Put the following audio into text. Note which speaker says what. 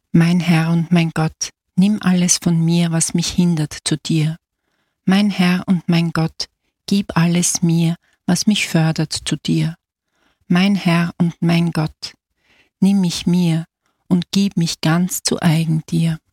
Speaker 1: Mein Herr und mein Gott, nimm alles von mir, was mich hindert, zu dir. Mein Herr und mein Gott, gib alles mir, was mich fördert, zu dir. Mein Herr und mein Gott, nimm mich mir und gib mich ganz zu eigen dir.